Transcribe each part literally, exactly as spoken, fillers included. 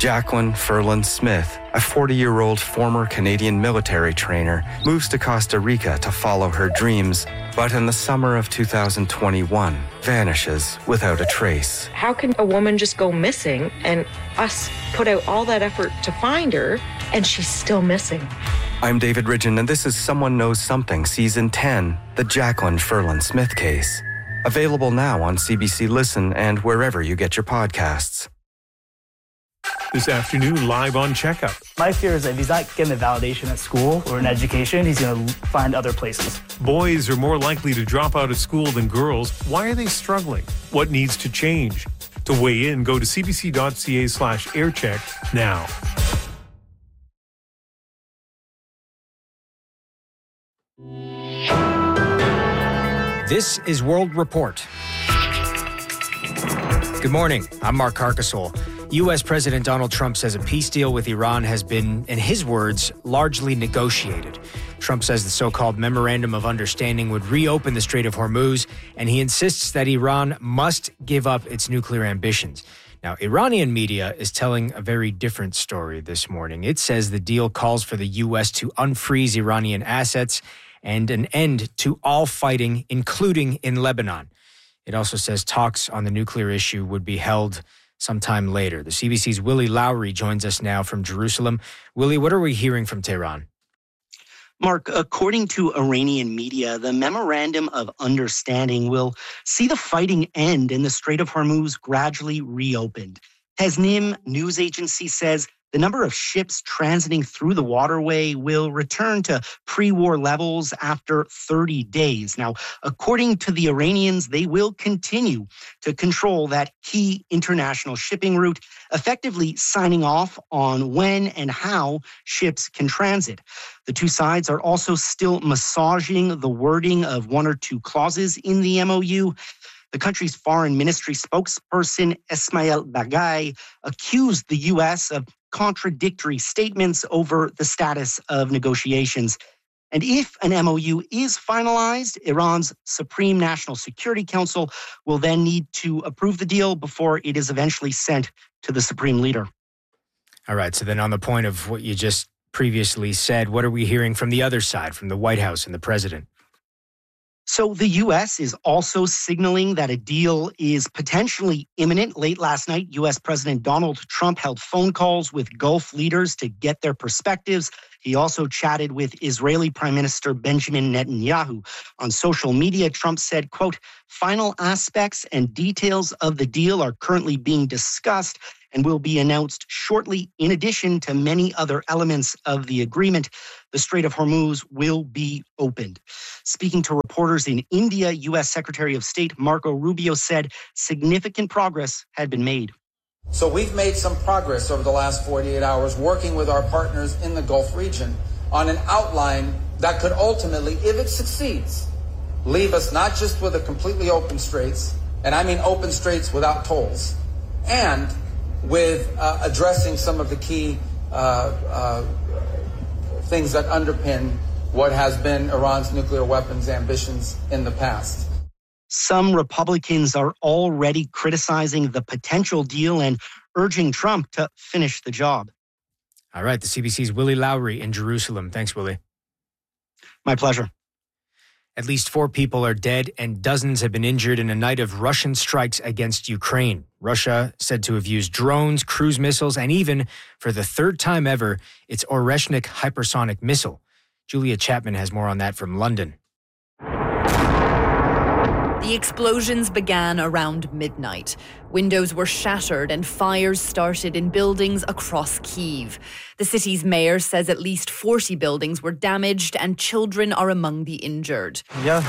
Jacqueline Ferland Smith, a forty-year-old former Canadian military trainer, moves to Costa Rica to follow her dreams, but in the summer of two thousand twenty-one, vanishes without a trace. How can a woman just go missing and us put out all that effort to find her and she's still missing? I'm David Ridgen, and this is Someone Knows Something, Season ten, the Jacqueline Ferland Smith case. Available now on C B C Listen and wherever you get your podcasts. This afternoon, live on Checkup. My fear is that if he's not getting the validation at school or in education, he's going to find other places. Boys are more likely to drop out of school than girls. Why are they struggling? What needs to change? To weigh in, go to cbc.ca slash aircheck now. This is World Report. Good morning. I'm Mark Carcasole. U S. President Donald Trump says a peace deal with Iran has been, in his words, largely negotiated. Trump says the so-called Memorandum of Understanding would reopen the Strait of Hormuz, and he insists that Iran must give up its nuclear ambitions. Now, Iranian media is telling a very different story this morning. It says the deal calls for the U S to unfreeze Iranian assets and an end to all fighting, including in Lebanon. It also says talks on the nuclear issue would be held sometime later. The C B C's Willie Lowry joins us now from Jerusalem. Willie, what are we hearing from Tehran? Mark, according to Iranian media, the Memorandum of Understanding will see the fighting end and the Strait of Hormuz gradually reopened. Tasnim news agency says the number of ships transiting through the waterway will return to pre-war levels after thirty days. Now, according to the Iranians, they will continue to control that key international shipping route, effectively signing off on when and how ships can transit. The two sides are also still massaging the wording of one or two clauses in the M O U. The country's foreign ministry spokesperson, Ismail Baghai, accused the U S of contradictory statements over the status of negotiations. And if an M O U is finalized, Iran's Supreme National Security Council will then need to approve the deal before it is eventually sent to the Supreme Leader. All right, so then on the point of what you just previously said, what are we hearing from the other side, from the White House and the president? So the U S is also signaling that a deal is potentially imminent. Late last night, U S. President Donald Trump held phone calls with Gulf leaders to get their perspectives. He also chatted with Israeli Prime Minister Benjamin Netanyahu. On social media, Trump said, quote, "Final aspects and details of the deal are currently being discussed and will be announced shortly. In addition to many other elements of the agreement, the Strait of Hormuz will be opened." Speaking to reporters in India, U S. Secretary of State Marco Rubio said significant progress had been made. So we've made some progress over the last forty-eight hours working with our partners in the Gulf region on an outline that could ultimately, if it succeeds, leave us not just with a completely open straits, and I mean open straits without tolls, and with uh, addressing some of the key uh, uh, things that underpin what has been Iran's nuclear weapons ambitions in the past. Some Republicans are already criticizing the potential deal and urging Trump to finish the job. All right, the C B C's Willie Lowry in Jerusalem. Thanks, Willie. My pleasure. At least four people are dead and dozens have been injured in a night of Russian strikes against Ukraine. Russia said to have used drones, cruise missiles, and even, for the third time ever, its Oreshnik hypersonic missile. Julia Chapman has more on that from London. The explosions began around midnight. Windows were shattered and fires started in buildings across Kyiv. The city's mayor says at least forty buildings were damaged and children are among the injured.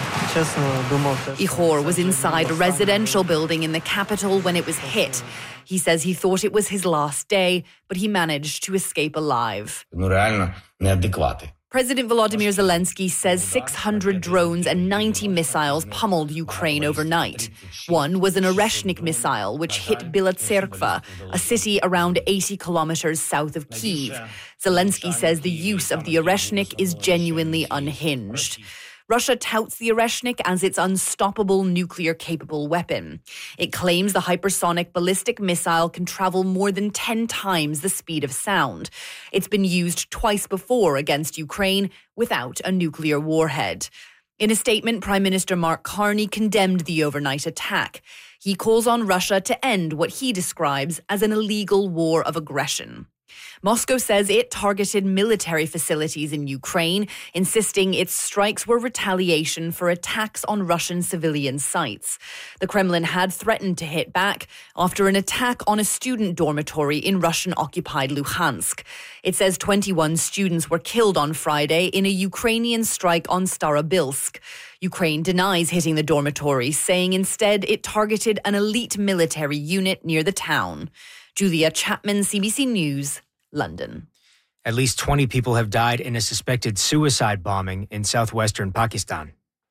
Ihor was inside a residential building in the capital when it was hit. He says he thought it was his last day, but he managed to escape alive. President Volodymyr Zelensky says six hundred drones and ninety missiles pummeled Ukraine overnight. One was an Oreshnik missile, which hit Bila Tserkva, a city around eighty kilometers south of Kyiv. Zelensky says the use of the Oreshnik is genuinely unhinged. Russia touts the Oreshnik as its unstoppable nuclear-capable weapon. It claims the hypersonic ballistic missile can travel more than ten times the speed of sound. It's been used twice before against Ukraine without a nuclear warhead. In a statement, Prime Minister Mark Carney condemned the overnight attack. He calls on Russia to end what he describes as an illegal war of aggression. Moscow says it targeted military facilities in Ukraine, insisting its strikes were retaliation for attacks on Russian civilian sites. The Kremlin had threatened to hit back after an attack on a student dormitory in Russian-occupied Luhansk. It says twenty-one students were killed on Friday in a Ukrainian strike on Starobilsk. Ukraine denies hitting the dormitory, saying instead it targeted an elite military unit near the town. Julia Chapman, C B C News, London. At least twenty people have died in a suspected suicide bombing in southwestern Pakistan.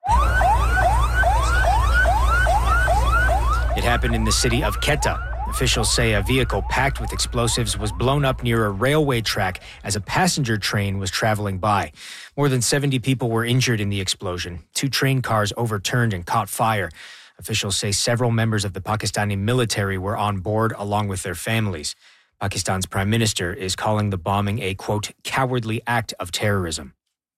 It happened in the city of Quetta. Officials say a vehicle packed with explosives was blown up near a railway track as a passenger train was traveling by. More than seventy people were injured in the explosion. Two train cars overturned and caught fire. Officials say several members of the Pakistani military were on board along with their families. Pakistan's prime minister is calling the bombing a, quote, cowardly act of terrorism.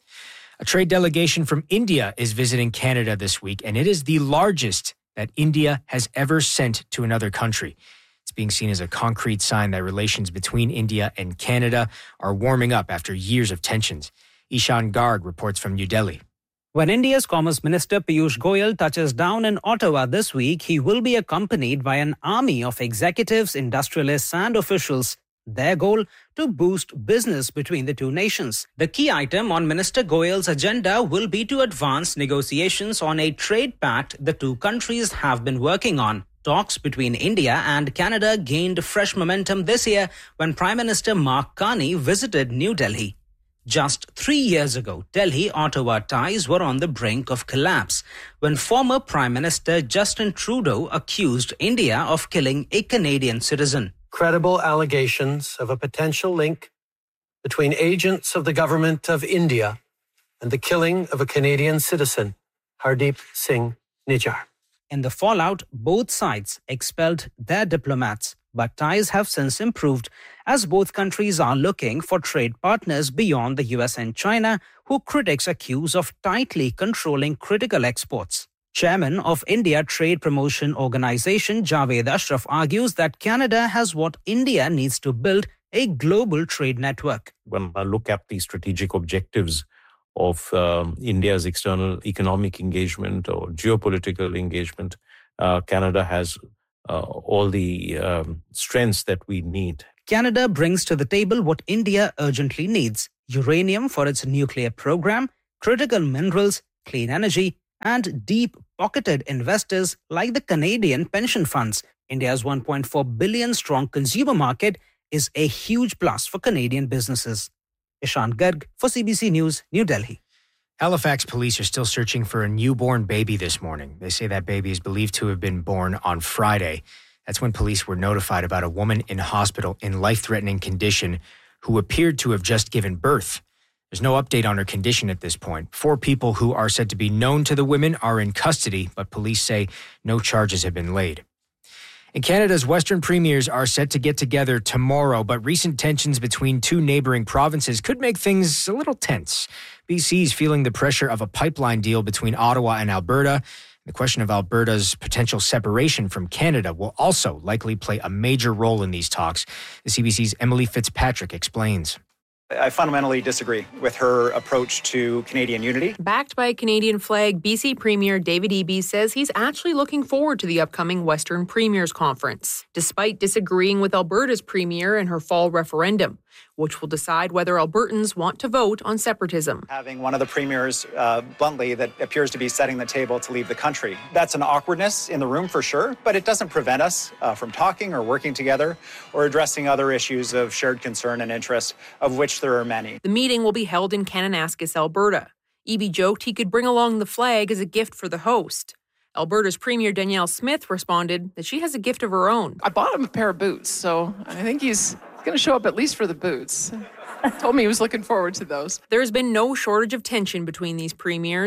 A trade delegation from India is visiting Canada this week, and it is the largest that India has ever sent to another country. It's being seen as a concrete sign that relations between India and Canada are warming up after years of tensions. Ishan Garg reports from New Delhi. When India's Commerce Minister Piyush Goyal touches down in Ottawa this week, he will be accompanied by an army of executives, industrialists and officials. Their goal, to boost business between the two nations. The key item on Minister Goyal's agenda will be to advance negotiations on a trade pact the two countries have been working on. Talks between India and Canada gained fresh momentum this year when Prime Minister Mark Carney visited New Delhi. Just three years ago, Delhi-Ottawa ties were on the brink of collapse when former Prime Minister Justin Trudeau accused India of killing a Canadian citizen. Credible allegations of a potential link between agents of the government of India and the killing of a Canadian citizen, Hardeep Singh Nijjar. In the fallout, both sides expelled their diplomats. But ties have since improved as both countries are looking for trade partners beyond the U S and China, who critics accuse of tightly controlling critical exports. Chairman of India Trade Promotion Organization Javed Ashraf argues that Canada has what India needs to build, a global trade network. When I look at the strategic objectives of um, India's external economic engagement or geopolitical engagement, uh, Canada has Uh, all the um, strengths that we need. Canada brings to the table what India urgently needs: uranium for its nuclear program, critical minerals, clean energy, and deep-pocketed investors like the Canadian pension funds. India's one point four billion strong consumer market is a huge plus for Canadian businesses. Ishan Garg for C B C News, New Delhi. Halifax police are still searching for a newborn baby this morning. They say that baby is believed to have been born on Friday. That's when police were notified about a woman in hospital in life-threatening condition who appeared to have just given birth. There's no update on her condition at this point. Four people who are said to be known to the women are in custody, but police say no charges have been laid. And Canada's Western premiers are set to get together tomorrow, but recent tensions between two neighboring provinces could make things a little tense. B C's feeling the pressure of a pipeline deal between Ottawa and Alberta. The question of Alberta's potential separation from Canada will also likely play a major role in these talks. The C B C's Emily Fitzpatrick explains. I fundamentally disagree with her approach to Canadian unity. Backed by a Canadian flag, B C Premier David Eby says he's actually looking forward to the upcoming Western Premiers Conference, despite disagreeing with Alberta's Premier in her fall referendum, which will decide whether Albertans want to vote on separatism. Having one of the premiers, uh, bluntly, that appears to be setting the table to leave the country. That's an awkwardness in the room for sure, but it doesn't prevent us uh, from talking or working together or addressing other issues of shared concern and interest, of which there are many. The meeting will be held in Kananaskis, Alberta. Eby joked he could bring along the flag as a gift for the host. Alberta's Premier Danielle Smith responded that she has a gift of her own. I bought him a pair of boots, so I think he's going to show up at least for the boots. Told me he was looking forward to those. There's been no shortage of tension between these premiers.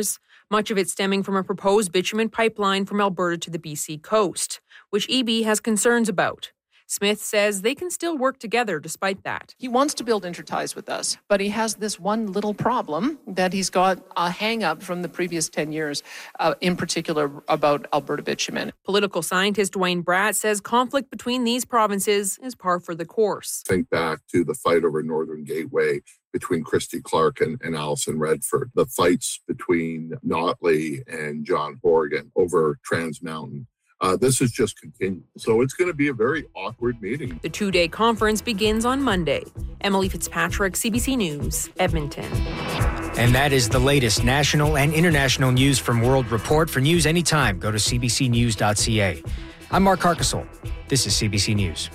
much of it stemming from a proposed bitumen pipeline from Alberta to the B C coast, which E B has concerns about. Smith says they can still work together despite that. He wants to build interties with us, but he has this one little problem that he's got a hang-up from the previous ten years, uh, in particular about Alberta bitumen. Political scientist Dwayne Bratt says conflict between these provinces is par for the course. Think back to the fight over Northern Gateway between Christy Clark and, and Alison Redford, the fights between Notley and John Horgan over Trans Mountain. Uh, this has just continued. So it's going to be a very awkward meeting. The two-day conference begins on Monday. Emily Fitzpatrick, C B C News, Edmonton. And that is the latest national and international news from World Report. For news anytime, go to c b c news dot c a. I'm Mark Harkisel. This is C B C News.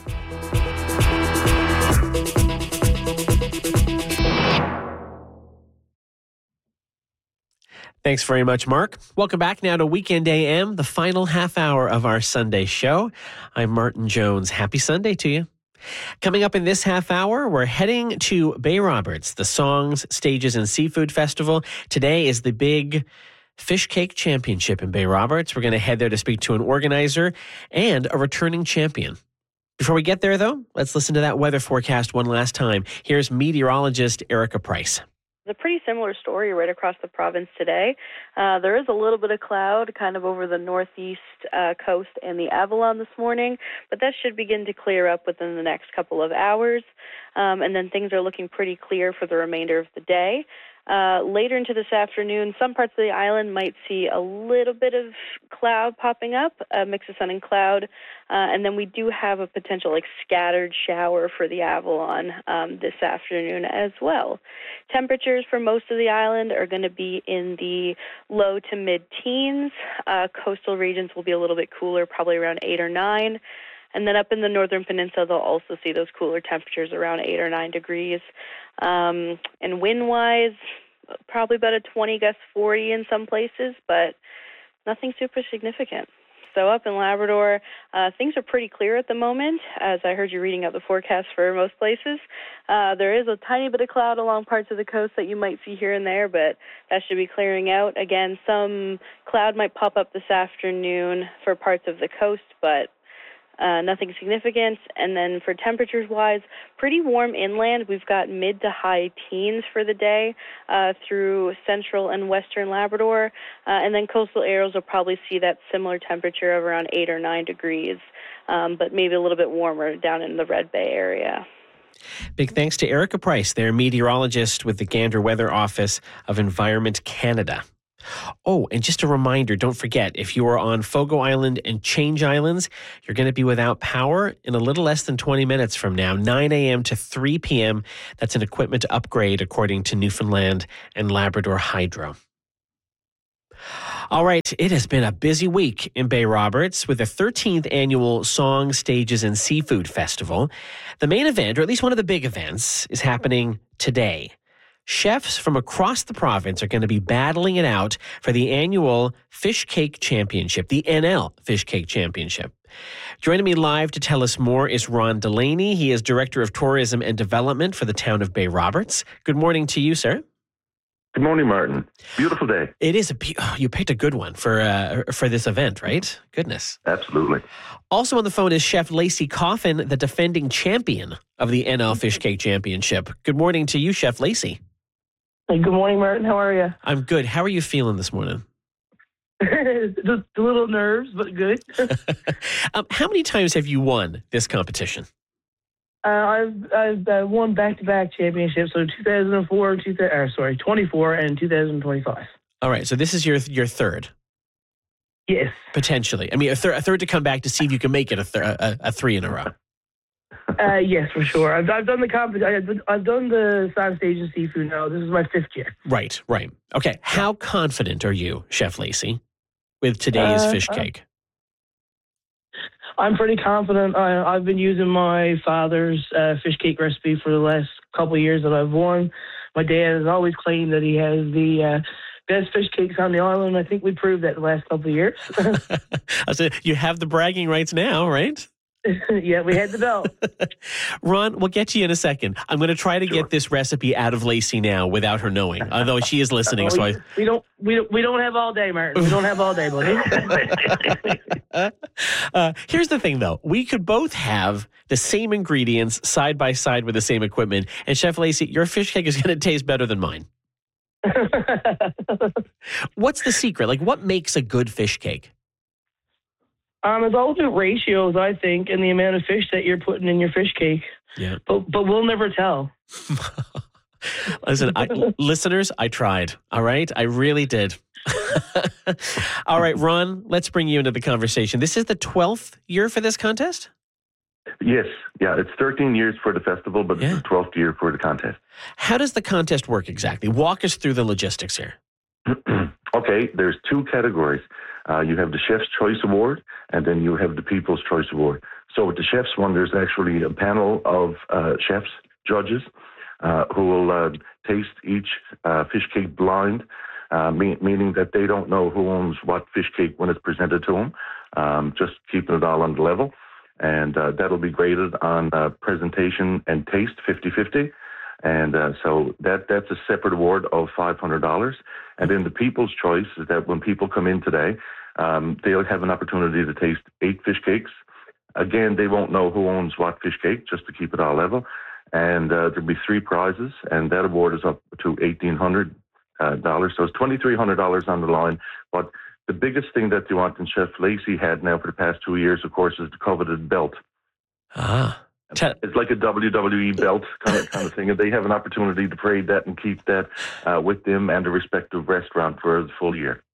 Thanks very much, Mark. Welcome back now to Weekend A M, the final half hour of our Sunday show. I'm Martin Jones. Happy Sunday to you. Coming up in this half hour, we're heading to Bay Roberts, the Songs, Stages, and Seafood Festival. Today is the big Fish Cake Championship in Bay Roberts. We're going to head there to speak to an organizer and a returning champion. Before we get there, though, let's listen to that weather forecast one last time. Here's meteorologist Erica Price. It's a pretty similar story right across the province today. Uh, there is a little bit of cloud kind of over the northeast uh, coast and the Avalon this morning, but that should begin to clear up within the next couple of hours. Um, and then things are looking pretty clear for the remainder of the day. Uh, later into this afternoon, some parts of the island might see a little bit of cloud popping up, a mix of sun and cloud, uh, and then we do have a potential like scattered shower for the Avalon um, this afternoon as well. Temperatures for most of the island are going to be in the low to mid-teens. Uh, coastal regions will be a little bit cooler, probably around eight or nine. And then up in the northern peninsula, they'll also see those cooler temperatures around eight or nine degrees. Um, and wind-wise, probably about a twenty gust forty in some places, but nothing super significant. So up in Labrador, uh, things are pretty clear at the moment, as I heard you reading out the forecast for most places. Uh, there is a tiny bit of cloud along parts of the coast that you might see here and there, but that should be clearing out. Again, some cloud might pop up this afternoon for parts of the coast, but Uh, nothing significant. And then for temperatures-wise, pretty warm inland. We've got mid to high teens for the day uh, through central and western Labrador. Uh, and then coastal areas will probably see that similar temperature of around eight or nine degrees, um, but maybe a little bit warmer down in the Red Bay area. Big thanks to Erica Price, their meteorologist with the Gander Weather Office of Environment Canada. Oh, and just a reminder, don't forget, if you are on Fogo Island and Change Islands, you're going to be without power in a little less than twenty minutes from now, nine a.m. to three p.m. That's an equipment upgrade, according to Newfoundland and Labrador Hydro. All right, it has been a busy week in Bay Roberts with the thirteenth annual Song, Stages, and Seafood Festival. The main event, or at least one of the big events, is happening today. Chefs from across the province are going to be battling it out for the annual Fish Cake Championship, the N L Fish Cake Championship. Joining me live to tell us more is Ron Delaney. He is Director of Tourism and Development for the town of Bay Roberts. Good morning to you, sir. Good morning, Martin. Beautiful day. It is a. Oh, you picked a good one for uh, for this event, right? Goodness. Absolutely. Also on the phone is Chef Lacey Coffin, the defending champion of the N L Fish Cake Championship. Good morning to you, Chef Lacey. Hey, good morning, Martin. How are you? I'm good. How are you feeling this morning? Just a little nerves, but good. um, how many times have you won this competition? Uh, I've I've uh, won back-to-back championships, so two thousand four, two, or sorry, twenty-four, and two thousand twenty-five. All right, so this is your your third. Yes, potentially. I mean, a, thir- a third to come back to see if you can make it a, thir- a, a three in a row. Uh, yes, for sure. I've, I've done the comp- I've, I've done the Song, Stage, and Seafood now. This is my fifth year. Right, right. Okay, how confident are you, Chef Lacey, with today's uh, fish cake? I'm pretty confident. I, I've been using my father's uh, fish cake recipe for the last couple of years that I've won. My dad has always claimed that he has the uh, best fish cakes on the island. I think we proved that the last couple of years. So you have the bragging rights now, right? Yeah, we had the belt. Ron, we'll get to you in a second. I'm going to try to sure. get this recipe out of Lacey now without her knowing, although she is listening. Oh, so I... we don't we don't we don't have all day, Martin. We don't have all day, buddy. uh, here's the thing, though. We could both have the same ingredients side by side with the same equipment, and Chef Lacey, your fish cake is going to taste better than mine. What's the secret? Like, what makes a good fish cake? Um, it's all about ratios, I think, and the amount of fish that you're putting in your fish cake. Yeah. But but we'll never tell. Listen, I, listeners, I tried. All right, I really did. All right, Ron, let's bring you into the conversation. This is the twelfth year for this contest? Yes. Yeah, it's thirteen years for the festival, but yeah. it's the twelfth year for the contest. How does the contest work exactly? Walk us through the logistics here. Okay, there's two categories. Uh, you have the Chef's Choice Award, and then you have the People's Choice Award. So with the Chef's one, there's actually a panel of uh, chefs, judges, uh, who will uh, taste each uh, fish cake blind, uh, me- meaning that they don't know who owns what fish cake when it's presented to them, um, just keeping it all on the level. And uh, that'll be graded on uh, presentation and taste, fifty-fifty. And uh, so that that's a separate award of five hundred dollars. And then the People's Choice is that when people come in today, um, they'll have an opportunity to taste eight fish cakes. Again, they won't know who owns what fish cake, just to keep it all level. And uh, there'll be three prizes, and that award is up to eighteen hundred dollars. Uh, so it's twenty-three hundred dollars on the line. But the biggest thing that you want, and Chef Lacey had now for the past two years, of course, is the coveted belt. Ah. It's like a W W E belt kind of kind of thing, and they have an opportunity to parade that and keep that uh, with them and the respective restaurant for the full year.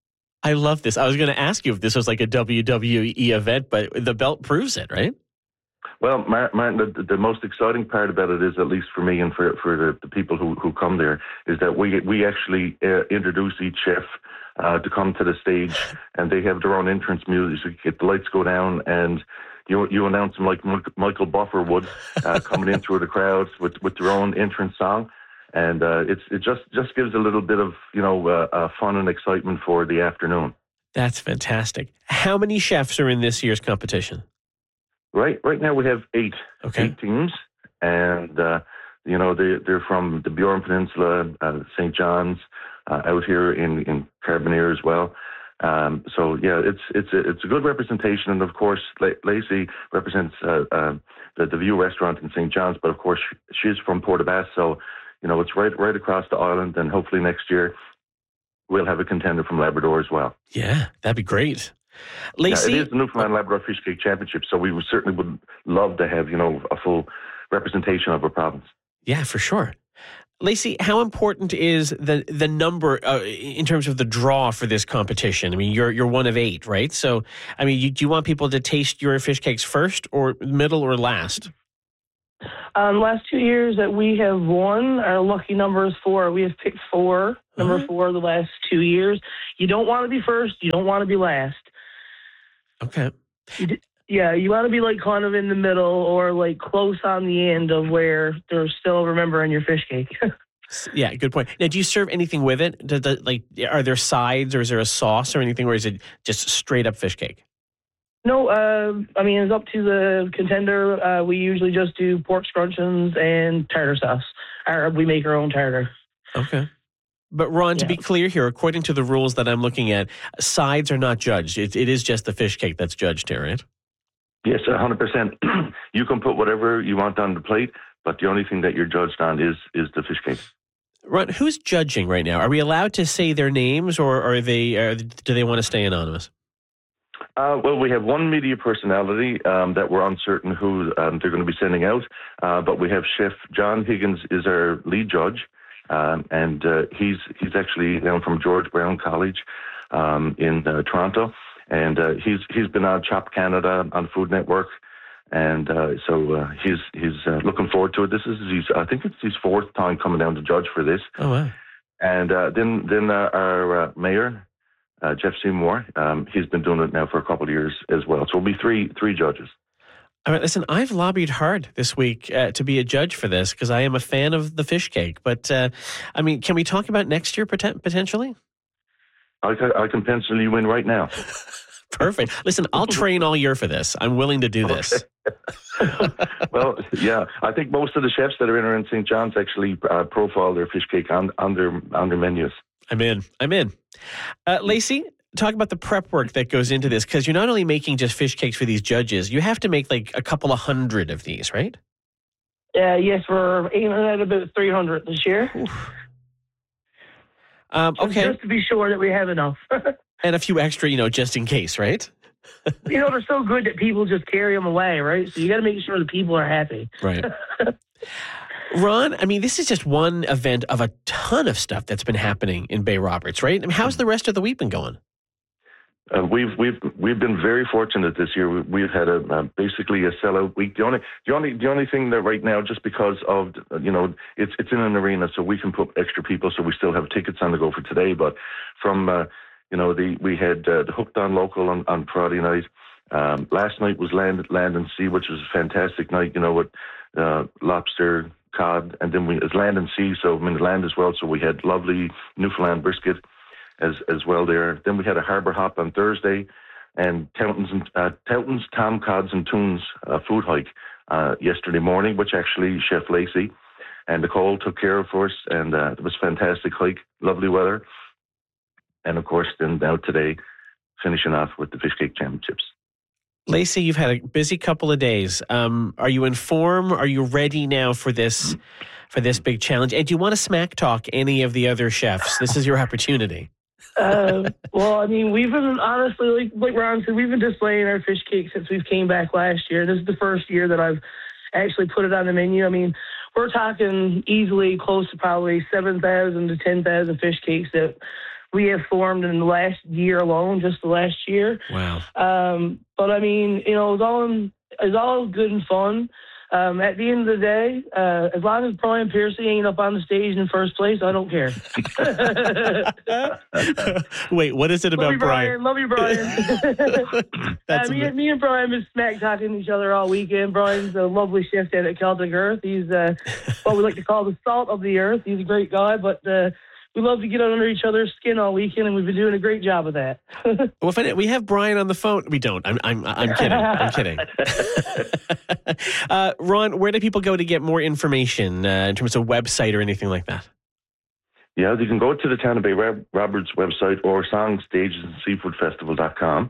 I love this. I was going to ask you if this was like a W W E event, but the belt proves it, right? Well, Martin, the, the most exciting part about it is, at least for me and for for the, the people who, who come there, is that we we actually uh, introduce each chef uh, to come to the stage, and they have their own entrance music. So you get the lights go down, and you you announce them like Michael Buffer would, uh, coming in through the crowds with, with their own entrance song, and uh, it's it just just gives a little bit of you know uh, uh, fun and excitement for the afternoon. That's fantastic. How many chefs are in this year's competition? Right, right now we have eight, okay. eight teams, and uh, you know they they're from the Burin Peninsula, uh, Saint John's, uh, out here in in Carbonear as well. Um, so yeah, it's it's a, it's a good representation, and of course Lacey represents uh, uh, the the View restaurant in Saint John's, but of course she's from Portabass, so you know it's right right across the island, and hopefully next year we'll have a contender from Labrador as well. Yeah, that'd be great. Lacey, yeah, it is the Newfoundland Labrador Fish Cake Championship, so we would certainly would love to have you know a full representation of our province. Yeah, for sure. Lacey, how important is the the number uh, in terms of the draw for this competition? I mean, you're you're one of eight, right? So, I mean, you, do you want people to taste your fish cakes first, or middle, or last? Um, last two years that we have won, our lucky number is four. We have picked four, number uh-huh. four, the last two years. You don't want to be first. You don't want to be last. Okay. You, yeah, you want to be like kind of in the middle or like close on the end of where they're still remembering your fish cake. Yeah, good point. Now, do you serve anything with it? Does the, like, are there sides or is there a sauce or anything, or is it just straight up fish cake? No, uh, I mean, it's up to the contender. Uh, we usually just do pork scrunchions and tartar sauce. Or we make our own tartar. Okay. But Ron, to yeah. be clear here, according to the rules that I'm looking at, sides are not judged. It, it is just the fish cake that's judged here, right? Yes, one hundred percent. You can put whatever you want on the plate, but the only thing that you're judged on is is the fish cake. Ron, who's judging right now? Are we allowed to say their names, or are they? Are, do they want to stay anonymous? Uh, well, we have one media personality um, that we're uncertain who um, they're going to be sending out, uh, but we have Chef John Higgins is our lead judge. Um, and uh, he's he's actually down from George Brown College um, in uh, Toronto, and uh, he's he's been on Chop Canada on Food Network, and uh, so uh, he's he's uh, looking forward to it. This is his I think it's his fourth time coming down to judge for this. Oh wow! And uh, then then uh, our uh, mayor uh, Jeff Seymour, um, he's been doing it now for a couple of years as well. So it'll be three three judges. All right, listen, I've lobbied hard this week uh, to be a judge for this because I am a fan of the fish cake. But, uh, I mean, can we talk about next year poten- potentially? I can, I can pencil you in right now. Perfect. Listen, I'll train all year for this. I'm willing to do this. Well, yeah, I think most of the chefs that are in around Saint John's actually uh, profile their fish cake on, on, their, on their menus. I'm in. I'm in. Uh, Lacey, talk about the prep work that goes into this, because you're not only making just fish cakes for these judges, you have to make like a couple of hundred of these, right? Uh, yes, we're aiming at about three hundred this year. Um, okay. Just to be sure that we have enough. And a few extra, you know, just in case, right? You know, they're so good that people just carry them away, right? So you got to make sure the people are happy. Right. Ron, I mean, this is just one event of a ton of stuff that's been happening in Bay Roberts, right? I mean, how's the rest of the week been going? Uh, we've we've we've been very fortunate this year. We, we've had a uh, basically a sellout week. The only the only the only thing that right now, just because of you know it's it's in an arena, so we can put extra people, so we still have tickets on the go for today. But from uh, you know the we had uh, the Hooked on Local on, on Friday night. Um, last night was Land Land and Sea, which was a fantastic night. You know with uh, lobster, cod, and then we it's Land and Sea, so I mean land as well. So we had lovely Newfoundland brisket as as well there. Then we had a harbour hop on Thursday, and Towton's and uh, Towton's Tom Cods and Tunes uh, food hike uh, yesterday morning, which actually Chef Lacey and Nicole took care of for us, and uh, it was a fantastic hike, lovely weather, and of course then now today finishing off with the Fish Cake Championships. Lacey, you've had a busy couple of days. Um, are you in form? Are you ready now for this for this big challenge? And do you want to smack talk any of the other chefs? This is your opportunity. uh, well, I mean, we've been, honestly, like, like Ron said, we've been displaying our fish cake since we came back last year. This is the first year that I've actually put it on the menu. I mean, we're talking easily close to probably seven thousand to ten thousand fish cakes that we have formed in the last year alone, just the last year. Wow. Um, but I mean, you know, it's all, in, it's all good and fun. Um, at the end of the day, uh, as long as Brian Piercy ain't up on the stage in first place, I don't care. Wait, what is it about Love you, Brian? Brian? Love you, Brian. uh, me, me and Brian been smack talking to each other all weekend. Brian's a lovely chef down at Celtic Earth. He's uh, what we like to call the salt of the earth. He's a great guy, but uh, we love to get under each other's skin all weekend, and we've been doing a great job of that. Well, if we have Brian on the phone. We don't. I'm. I'm. I'm kidding. I'm kidding. uh, Ron, where do people go to get more information uh, in terms of website or anything like that? Yeah, you can go to the Town of Bay Roberts website or song stages and seafood festival dot com.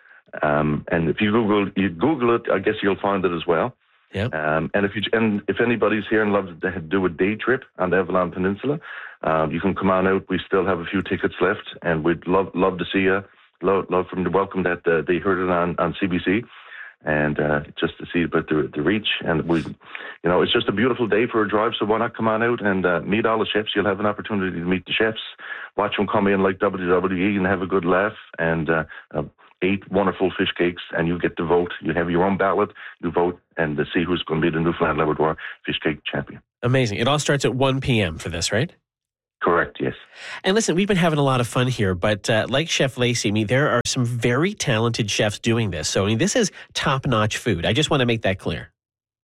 Um, and if you Google you Google it, I guess you'll find it as well. Yeah. Um, and if you and if anybody's here and loves to do a day trip on the Avalon Peninsula, um, you can come on out. We still have a few tickets left, and we'd love love to see you. Love love from the welcome that uh, they heard it on, on C B C, and uh, just to see about the the reach. And we, you know, it's just a beautiful day for a drive. So why not come on out and uh, meet all the chefs? You'll have an opportunity to meet the chefs, watch them come in like W W E, and have a good laugh and. Uh, uh, Eight wonderful fish cakes, and you get to vote. You have your own ballot, you vote, and to see who's going to be the Newfoundland Labrador Fish Cake Champion. Amazing. It all starts at one p.m. for this, right? Correct, yes. And listen, we've been having a lot of fun here, but uh, like Chef Lacey, I mean, there are some very talented chefs doing this. So, I mean, this is top-notch food. I just want to make that clear.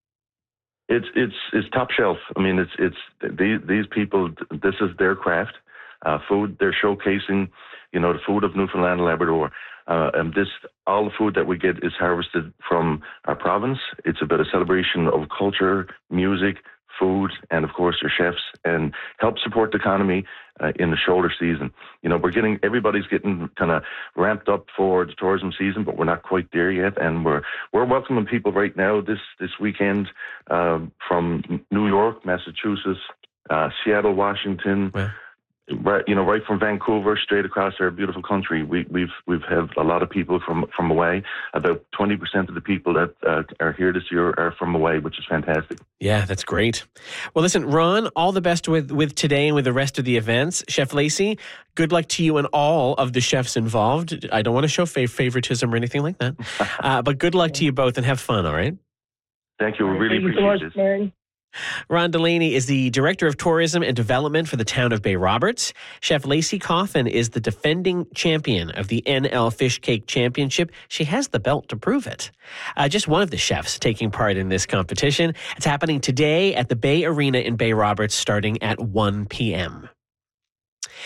It's it's it's top shelf. I mean, it's it's these these people. This is their craft, uh, food. They're showcasing, you know, the food of Newfoundland and Labrador. Uh, and this, all the food that we get is harvested from our province. It's about a celebration of culture, music, food, and of course our chefs, and help support the economy uh, in the shoulder season. You know, we're getting, everybody's getting kind of ramped up for the tourism season, but we're not quite there yet. And we're we're welcoming people right now this this weekend uh, from New York, Massachusetts, uh, Seattle, Washington. Yeah. Right, you know, right from Vancouver, straight across our beautiful country. We, we've we've have a lot of people from from away. About twenty percent of the people that uh, are here this year are from away, which is fantastic. Yeah, that's great. Well, listen, Ron, all the best with, with today and with the rest of the events. Chef Lacey, good luck to you and all of the chefs involved. I don't want to show fav- favoritism or anything like that, uh, but good luck to you both and have fun, all right? Thank you. We really Thank appreciate you so much, this. Mary. Ron Delaney is the Director of Tourism and Development for the Town of Bay Roberts. Chef Lacey Coffin is the defending champion of the N L Fish Cake Championship. She has the belt to prove it. Uh, just one of the chefs taking part in this competition. It's happening today at the Bay Arena in Bay Roberts starting at one p.m.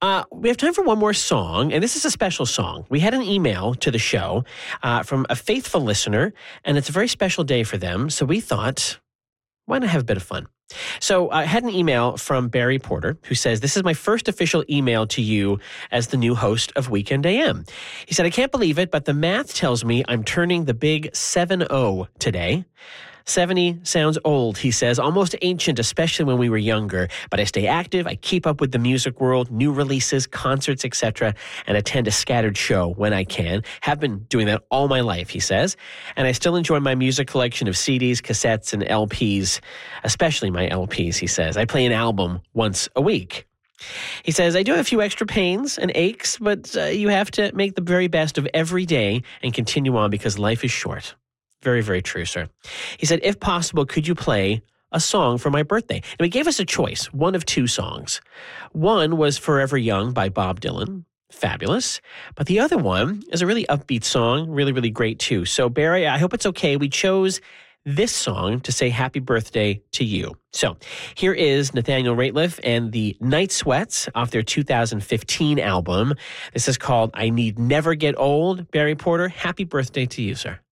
Uh, we have time for one more song, and this is a special song. We had an email to the show uh, from a faithful listener, and it's a very special day for them, so we thought, why not have a bit of fun? So I had an email from Barry Porter who says, this is my first official email to you as the new host of Weekend A M. He said, I can't believe it, but the math tells me I'm turning the big seven oh today. seventy sounds old, he says, almost ancient, especially when we were younger. But I stay active, I keep up with the music world, new releases, concerts, et cetera, and attend a scattered show when I can. Have been doing that all my life, he says. And I still enjoy my music collection of C Ds, cassettes, and L Ps, especially my L Ps, he says. I play an album once a week. He says, I do have a few extra pains and aches, but uh, you have to make the very best of every day and continue on because life is short. Very, very true, sir. He said, if possible, could you play a song for my birthday? Now, he gave us a choice, one of two songs. One was Forever Young by Bob Dylan. Fabulous. But the other one is a really upbeat song, really, really great too. So, Barry, I hope it's okay. We chose this song to say happy birthday to you. So here is Nathaniel Rateliff and the Night Sweats off their two thousand fifteen album. This is called I Need Never Get Old. Barry Porter, happy birthday to you, sir.